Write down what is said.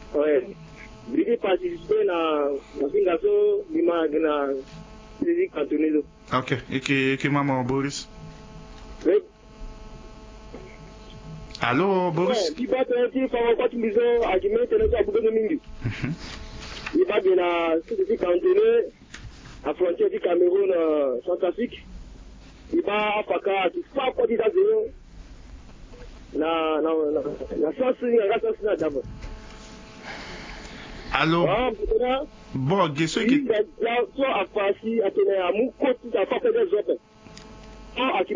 Ouais. Il participer na fingation na musique cantonaise. Ok, et que maman Boris. Oui. Allô Boris. Il va te dire quoi tu me dis argument tellement beaucoup de minutes. Il va de la société cantonais à frontière du Cameroun Centrafrique. Il va à Faka qui fa quoi dire na sens na d'abord. Allô. Bon, qu'est-ce que il a soit à passer à tenir à mon côté à faire des autres.